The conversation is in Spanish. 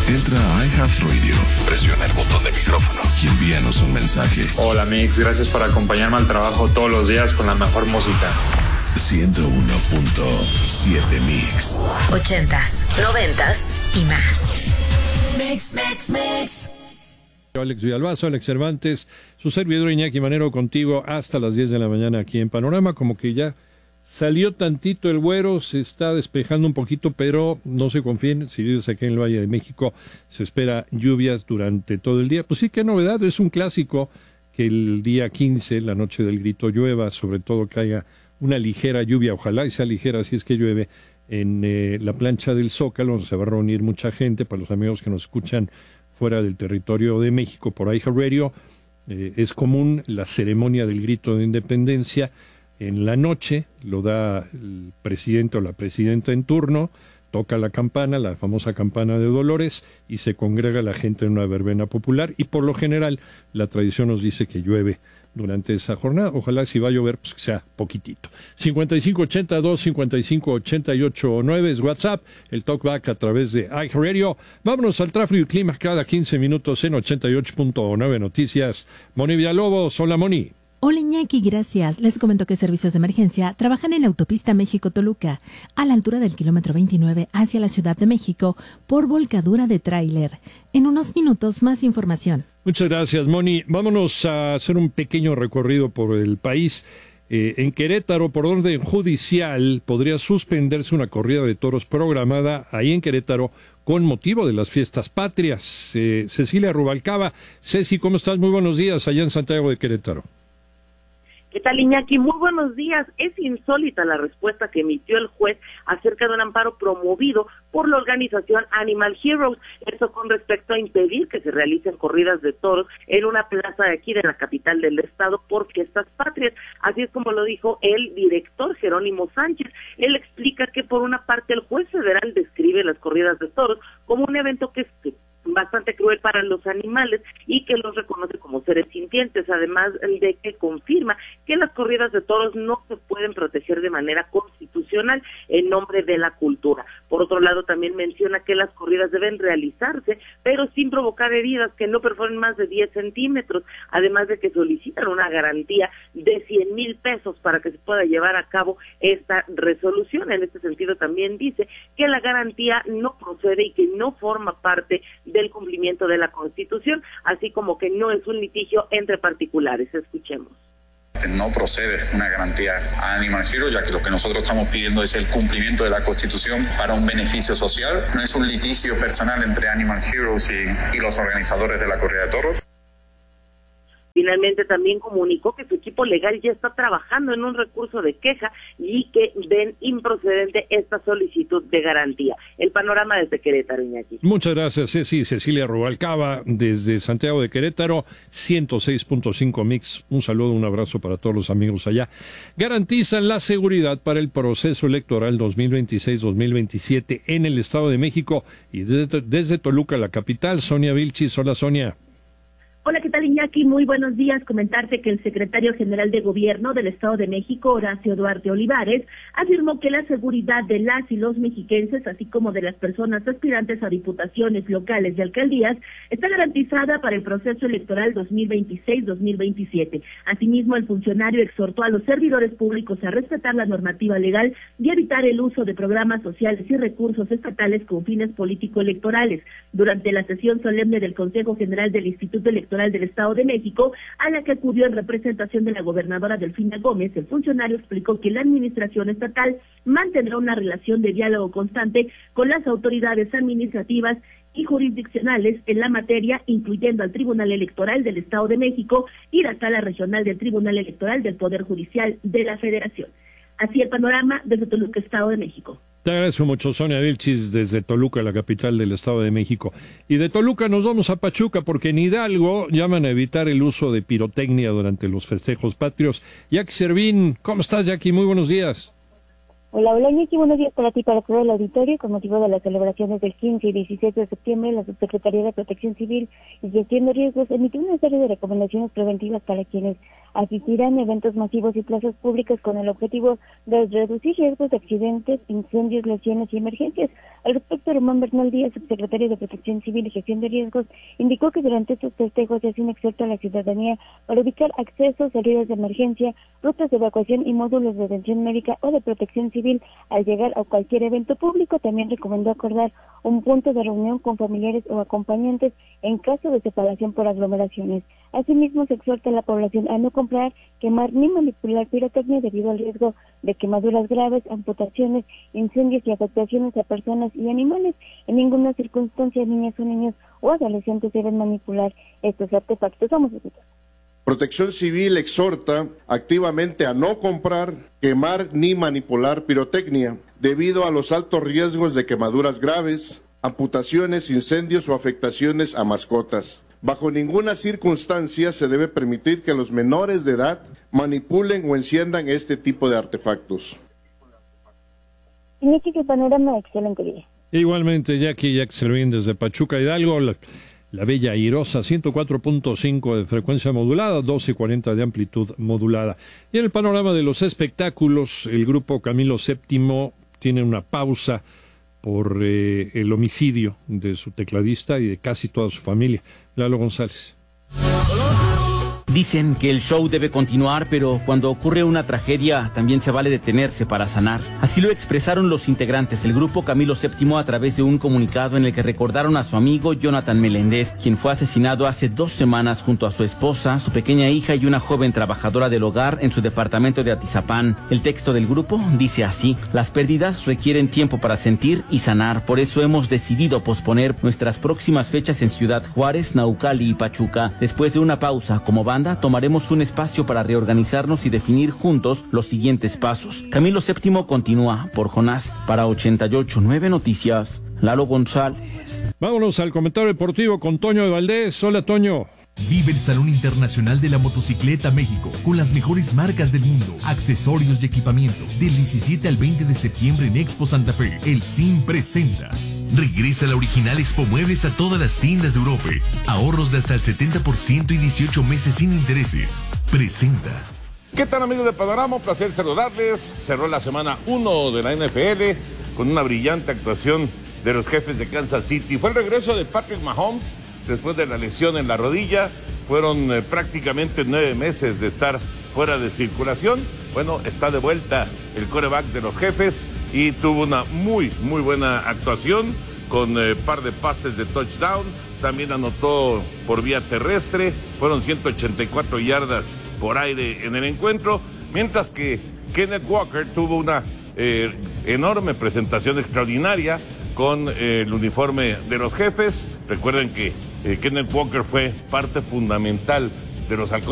Entra a iHeartRadio, presiona el botón de micrófono y envíanos un mensaje. Hola Mix, gracias por acompañarme al trabajo todos los días con la mejor música. 101.7 Mix. 80s, 90s y más. Mix. Alex Villalbazo, Alex Cervantes, su servidor Iñaki Manero contigo hasta las 10 de la mañana aquí en Panorama. Como que ya salió tantito el güero, se está despejando un poquito, pero no se confíen, si vives aquí en el Valle de México, se espera lluvias durante todo el día. Pues sí, qué novedad, es un clásico que el día 15, la noche del grito, llueva, sobre todo que haya una ligera lluvia, ojalá y sea ligera si es que llueve, en la plancha del Zócalo, donde se va a reunir mucha gente. Para los amigos que nos escuchan fuera del territorio de México, por iHeartRadio, es común la ceremonia del grito de independencia en la noche, lo da el presidente o la presidenta en turno, toca la campana, la famosa campana de Dolores, y se congrega la gente en una verbena popular, y por lo general la tradición nos dice que llueve durante esa jornada. Ojalá, si va a llover, pues que sea poquitito. 5582-5588-9 es WhatsApp, el talkback a través de iHeartRadio. Vámonos al tráfico y clima cada 15 minutos en 88.9 Noticias. Moni Villalobos, hola Moni. Hola Iñaki, gracias. Les comento que servicios de emergencia trabajan en la autopista México-Toluca, a la altura del kilómetro 29 hacia la Ciudad de México, por volcadura de tráiler. En unos minutos, más información. Muchas gracias, Moni. Vámonos a hacer un pequeño recorrido por el país. En Querétaro, por orden judicial, podría suspenderse una corrida de toros programada ahí en Querétaro con motivo de las fiestas patrias. Cecilia Rubalcaba. Ceci, ¿cómo estás? Muy buenos días allá en Santiago de Querétaro. ¿Qué tal, Iñaki? Muy buenos días. Es insólita la respuesta que emitió el juez acerca de un amparo promovido por la organización Animal Heroes. Eso con respecto a impedir que se realicen corridas de toros en una plaza de aquí de la capital del estado por fiestas patrias. Así es como lo dijo el director Jerónimo Sánchez. Él explica que por una parte el juez federal describe las corridas de toros como un evento que es bastante cruel para los animales y que los reconoce como seres sintientes, además de que confirma que las corridas de toros no se pueden proteger de manera constitucional en nombre de la cultura. Por otro lado, también menciona que las corridas deben realizarse, pero sin provocar heridas que no perforen más de 10 centímetros, además de que solicitan una garantía de 100,000 pesos para que se pueda llevar a cabo esta resolución. En este sentido, también dice que la garantía no procede y que no forma parte del cumplimiento de la Constitución, así como que no es un litigio entre particulares. Escuchemos. No procede una garantía a Animal Hero, ya que lo que nosotros estamos pidiendo es el cumplimiento de la Constitución para un beneficio social. No es un litigio personal entre Animal Heroes y los organizadores de la corrida de toros. Finalmente también comunicó que su equipo legal ya está trabajando en un recurso de queja y que ven improcedente esta solicitud de garantía. El panorama desde Querétaro, Iñaki. Muchas gracias, Ceci. Cecilia Rubalcaba desde Santiago de Querétaro, 106.5 Mix. Un saludo, un abrazo para todos los amigos allá. Garantizan la seguridad para el proceso electoral 2026-2027 en el Estado de México y desde Toluca, la capital. Sonia Vilchis. Hola, Sonia. Hola, ¿qué tal, Iñaki? Muy buenos días. Comentarte que el secretario general de Gobierno del Estado de México, Horacio Duarte Olivares, afirmó que la seguridad de las y los mexiquenses, así como de las personas aspirantes a diputaciones locales y alcaldías, está garantizada para el proceso electoral 2026-2027. Asimismo, el funcionario exhortó a los servidores públicos a respetar la normativa legal y evitar el uso de programas sociales y recursos estatales con fines político-electorales. Durante la sesión solemne del Consejo General del Instituto Electoral del Estado de México, a la que acudió en representación de la gobernadora Delfina Gómez, el funcionario explicó que la administración estatal mantendrá una relación de diálogo constante con las autoridades administrativas y jurisdiccionales en la materia, incluyendo al Tribunal Electoral del Estado de México y la Sala Regional del Tribunal Electoral del Poder Judicial de la Federación. Así el panorama desde Toluca, Estado de México. Te agradezco mucho, Sonia Vilchis, desde Toluca, la capital del Estado de México. Y de Toluca nos vamos a Pachuca, porque en Hidalgo llaman a evitar el uso de pirotecnia durante los festejos patrios. Jackie Servín, ¿cómo estás, Jackie? Muy buenos días. Hola, Iñaki, buenos días para ti, para todo el auditorio. Con motivo de las celebraciones del 15 y 17 de septiembre, la Subsecretaría de Protección Civil y Gestión de Riesgos emitió una serie de recomendaciones preventivas para quienes asistirán a eventos masivos y plazas públicas con el objetivo de reducir riesgos de accidentes, incendios, lesiones y emergencias. Al respecto, Román Bernal Díaz, subsecretario de Protección Civil y Gestión de Riesgos, indicó que durante estos festejos se hace un exhorto a la ciudadanía para ubicar accesos, salidas de emergencia, rutas de evacuación y módulos de atención médica o de protección civil al llegar a cualquier evento público. También recomendó acordar un punto de reunión con familiares o acompañantes en caso de separación por aglomeraciones. Asimismo, se exhorta a la población a no comprar, quemar ni manipular pirotecnia debido al riesgo de quemaduras graves, amputaciones, incendios y afectaciones a personas y animales. En ninguna circunstancia niñas o niños o adolescentes deben manipular estos artefactos. Vamos a escuchar. Protección Civil exhorta activamente a no comprar, quemar ni manipular pirotecnia debido a los altos riesgos de quemaduras graves, amputaciones, incendios o afectaciones a mascotas. Bajo ninguna circunstancia se debe permitir que los menores de edad manipulen o enciendan este tipo de artefactos. Iñaki, que panorama, excelente día. Igualmente, Jackie Yaxelvín desde Pachuca, Hidalgo, la bella airosa, 104.5 de frecuencia modulada, 12:40 de amplitud modulada. Y en el panorama de los espectáculos, el grupo Camilo VII tiene una pausa por el homicidio de su tecladista y de casi toda su familia. Lalo González. Dicen que el show debe continuar, pero cuando ocurre una tragedia también se vale detenerse para sanar. Así lo expresaron los integrantes del grupo Camilo VII a través de un comunicado en el que recordaron a su amigo Jonathan Meléndez, quien fue asesinado hace 2 semanas junto a su esposa, su pequeña hija y una joven trabajadora del hogar en su departamento de Atizapán. El texto del grupo dice así: las pérdidas requieren tiempo para sentir y sanar, por eso hemos decidido posponer nuestras próximas fechas en Ciudad Juárez, Naucali y Pachuca. Después de una pausa como banda, tomaremos un espacio para reorganizarnos y definir juntos los siguientes pasos. Camilo VII continúa. Por Jonás, para 88.9 Noticias, Lalo González. Vámonos al comentario deportivo con Toño de Valdés. Hola, Toño. Vive el Salón Internacional de la Motocicleta México con las mejores marcas del mundo, accesorios y equipamiento. Del 17 al 20 de septiembre en Expo Santa Fe, el CIM presenta. Regresa la original Expo Muebles a todas las tiendas de Europa. Ahorros de hasta el 70% y 18 meses sin intereses. Presenta. ¿Qué tal, amigos de Panorama? Un placer saludarles. Cerró la semana 1 de la NFL con una brillante actuación de los Jefes de Kansas City. Fue el regreso de Patrick Mahomes después de la lesión en la rodilla. Fueron prácticamente 9 meses de estar fuera de circulación. Bueno, está de vuelta el quarterback de los Jefes y tuvo una muy buena actuación con par de pases de touchdown. También anotó por vía terrestre. Fueron 184 yardas por aire en el encuentro, mientras que Kenneth Walker tuvo una enorme presentación extraordinaria con el uniforme de los Jefes. Recuerden que Kenneth Walker fue parte fundamental de los halcones